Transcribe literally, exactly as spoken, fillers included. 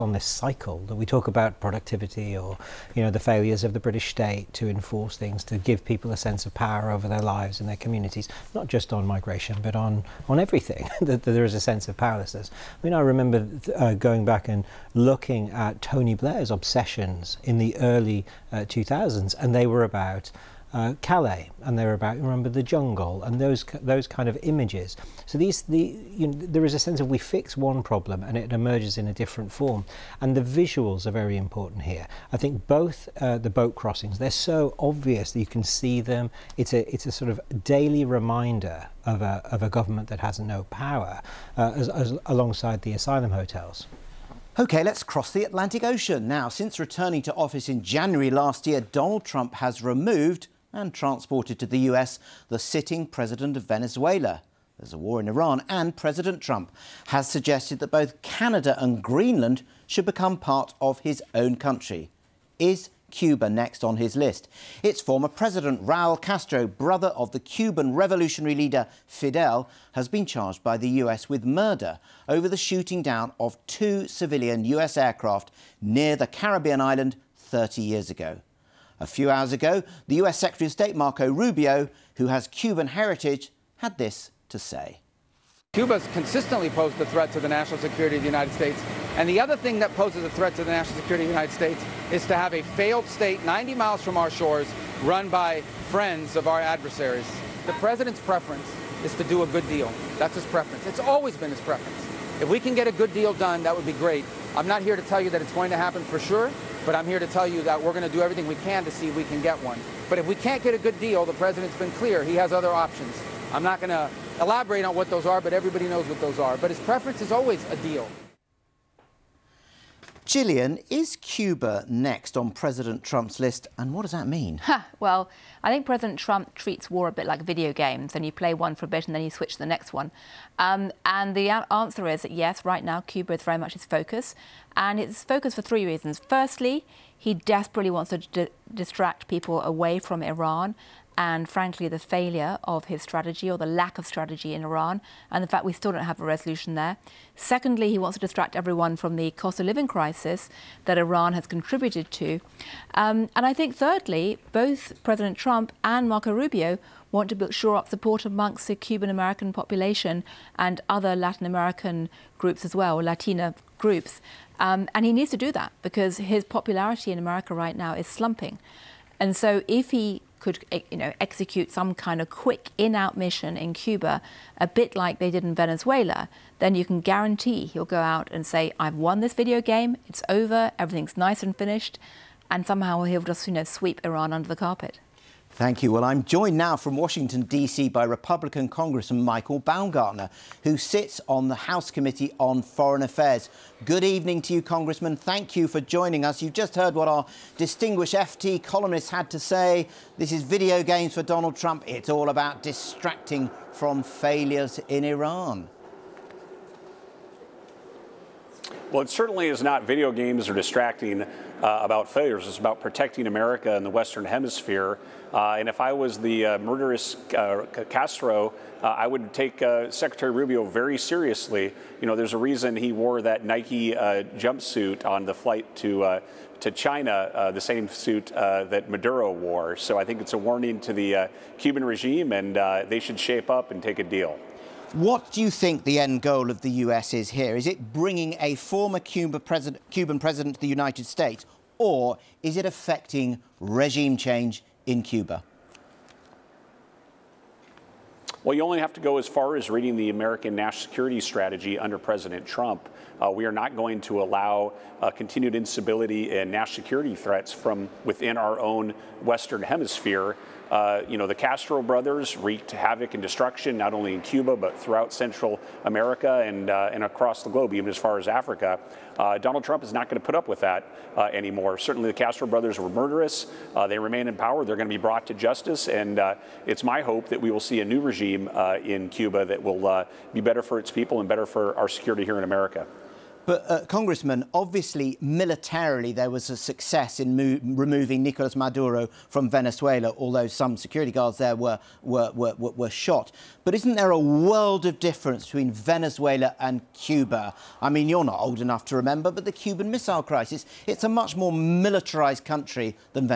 on this cycle that we talk about productivity or, you know, the failures of the British state to enforce things, to give people a sense of power over their lives and their communities, not just on migration, but on, on everything, that, that there is a sense of powerlessness. I mean, I remember uh, going back and looking at Tony Blair's obsessions in the early uh, two thousands, and they were about Uh, Calais, and they were about, remember, the jungle and those those kind of images. So these, the you know, there is a sense of we fix one problem and it emerges in a different form, and the visuals are very important here. I think both uh, the boat crossings, they're so obvious that you can see them. It's a it's a sort of daily reminder of a of a government that has no power, uh, as, as alongside the asylum hotels. OK, let's cross the Atlantic Ocean. Now, since returning to office in January last year, Donald Trump has removed and transported to the U S the sitting president of Venezuela. There's a war in Iran, and President Trump has suggested that both Canada and Greenland should become part of his own country. Is Cuba next on his list? Its former president, Raul Castro, brother of the Cuban revolutionary leader Fidel, has been charged by the U S with murder over the shooting down of two civilian U S aircraft near the Caribbean island thirty years ago. A few hours ago, the U S Secretary of State Marco Rubio, who has Cuban heritage, had this to say. Cuba's consistently posed a threat to the national security of the United States. And the other thing that poses a threat to the national security of the United States is to have a failed state ninety miles from our shores run by friends of our adversaries. The president's preference is to do a good deal. That's his preference. It's always been his preference. If we can get a good deal done, that would be great. I'm not here to tell you that it's going to happen for sure, but I'm here to tell you that we're going to do everything we can to see if we can get one. But if we can't get a good deal, the president's been clear. He has other options. I'm not going to elaborate on what those are, but everybody knows what those are. But his preference is always a deal. Gillian, is Cuba next on President Trump's list, and what does that mean? Huh, well, I think President Trump treats war a bit like video games, and you play one for a bit and then you switch to the next one. Um, and the answer is that, yes, right now Cuba is very much his focus, and it's focus for three reasons. Firstly, he desperately wants to d distract people away from Iran and, frankly, the failure of his strategy or the lack of strategy in Iran and the fact we still don't have a resolution there. Secondly, he wants to distract everyone from the cost of living crisis that Iran has contributed to. Um, and I think, thirdly, both President Trump and Marco Rubio want to build, shore up support amongst the Cuban-American population and other Latin American groups as well, Latina groups. Um, and he needs to do that because his popularity in America right now is slumping. And so if he could, you know, execute some kind of quick in-out mission in Cuba, a bit like they did in Venezuela, then you can guarantee he'll go out and say, I've won this video game, it's over, everything's nice and finished, and somehow he'll just, you know, sweep Iran under the carpet. Thank you. Well, I'm joined now from Washington, D C by Republican Congressman Michael Baumgartner, who sits on the House Committee on Foreign Affairs. Good evening to you, Congressman. Thank you for joining us. You've just heard what our distinguished F T columnist had to say. This is video games for Donald Trump. It's all about distracting from failures in Iran. Well, it certainly is not video games or distracting uh, about failures. It's about protecting America and the Western Hemisphere. Uh, and if I was the uh, murderous uh, Castro, uh, I would take uh, Secretary Rubio very seriously. You know, there's a reason he wore that Nike uh, jumpsuit on the flight to uh, to China, uh, the same suit uh, that Maduro wore. So I think it's a warning to the uh, Cuban regime, and uh, they should shape up and take a deal. What do you think the end goal of the U S is here? Is it bringing a former Cuba president, Cuban president to the United States, or is it affecting regime change in Cuba? Well, you only have to go as far as reading the American national security strategy under President Trump. Uh, we are not going to allow uh, continued instability and national security threats from within our own Western Hemisphere. Uh, you know, the Castro brothers wreaked havoc and destruction not only in Cuba but throughout Central America and uh, and across the globe, even as far as Africa. Uh, Donald Trump is not going to put up with that uh, anymore. Certainly, the Castro brothers were murderous. Uh, they remain in power. They're going to be brought to justice, and uh, it's my hope that we will see a new regime uh, in Cuba that will uh, be better for its people and better for our security here in America. But, uh, Congressman, obviously, militarily, there was a success in mo removing Nicolas Maduro from Venezuela, although some security guards there were, were, were, were shot. But isn't there a world of difference between Venezuela and Cuba? I mean, you're not old enough to remember, but the Cuban Missile Crisis, it's a much more militarised country than Venezuela.